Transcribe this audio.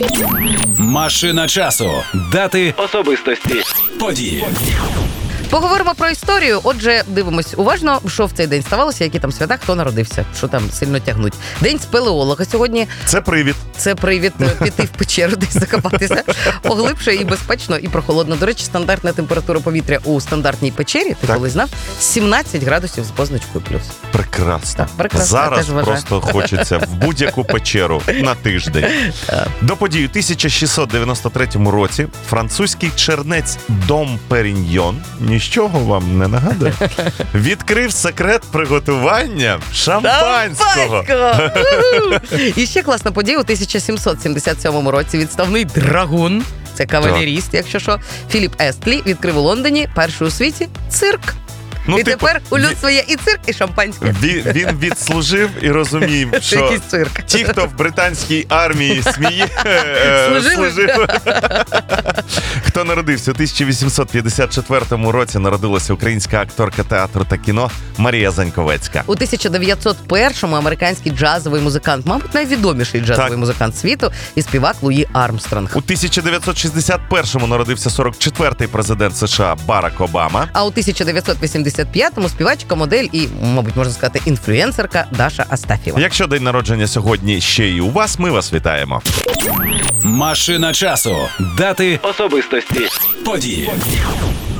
Машина часу. Дати, особистості, події. Поговоримо про історію. Отже, дивимось уважно, що в цей день ставалося, які там свята, хто народився, що там сильно тягнуть. День спелеолога сьогодні. Це привід. Це привід піти в печеру, десь закопатися. Поглибше і безпечно, і прохолодно. До речі, стандартна температура повітря у стандартній печері, ти колись знав, 17 градусів з позначкою плюс. Прекрасно. Так, прекрасно. Зараз просто хочеться в будь-яку печеру на тиждень. До подій у 1693 році французький чернець Дом Періньйон, нічого вам не нагадує, відкрив секрет приготування шампанського. І ще класна подія. У 1777 році відставний драгун, це кавалеріст, якщо що, Філіп Естлі відкрив у Лондоні перший у світі цирк. І тепер у людства є і цирк, і шампанське. Він відслужив і розумів, що якийсь цирк. ті, хто в британській армії служив. Хто народився у 1854 році, народилася українська акторка театру та кіно Марія Заньковецька. У 1901-му американський джазовий музикант, мабуть, найвідоміший джазовий музикант світу, і співак Луї Армстронг. У 1961-му народився 44-й президент США Барак Обама. А у 1985-му співачка, модель і, мабуть, можна сказати, інфлюенсерка Даша Астафєва. Якщо день народження сьогодні ще й у вас, ми вас вітаємо. Машина часу. Дати, особистості, події.